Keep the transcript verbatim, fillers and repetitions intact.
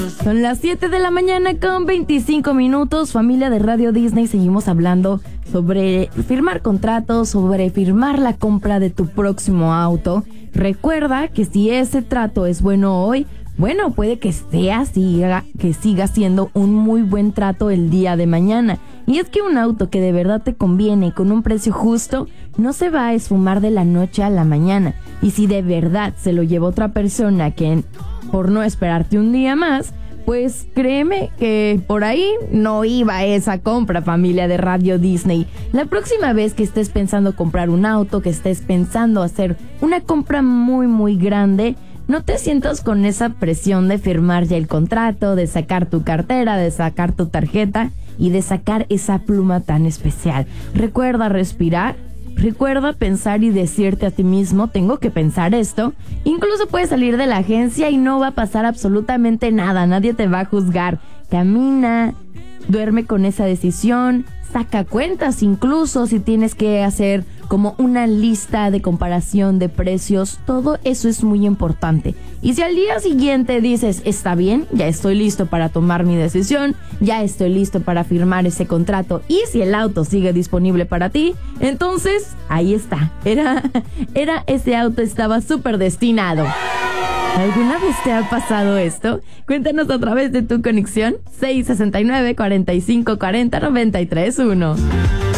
Son las siete de la mañana con veinticinco minutos. Familia de Radio Disney, seguimos hablando sobre firmar contratos, sobre firmar la compra de tu próximo auto. Recuerda que si ese trato es bueno hoy, bueno, puede que sea, siga, que siga siendo un muy buen trato el día de mañana. Y es que un auto que de verdad te conviene y con un precio justo, no se va a esfumar de la noche a la mañana. Y si de verdad se lo lleva otra persona que, por no esperarte un día más, pues créeme que por ahí no iba esa compra, familia de Radio Disney. La próxima vez que estés pensando comprar un auto, que estés pensando hacer una compra muy muy grande, no te sientas con esa presión de firmar ya el contrato, de sacar tu cartera, de sacar tu tarjeta y de sacar esa pluma tan especial. Recuerda respirar. Recuerda pensar y decirte a ti mismo, tengo que pensar esto. Incluso puedes salir de la agencia y no va a pasar absolutamente nada, nadie te va a juzgar. Camina, duerme con esa decisión, saca cuentas incluso si tienes que hacer como una lista de comparación de precios. Todo eso es muy importante. Y si al día siguiente dices, está bien, ya estoy listo para tomar mi decisión, ya estoy listo para firmar ese contrato, y si el auto sigue disponible para ti, entonces ahí está. Era, era ese auto estaba súper destinado. ¿Alguna vez te ha pasado esto? Cuéntanos a través de tu conexión seis sesenta y nueve, cuarenta y cinco cuarenta, noventa y tres uno.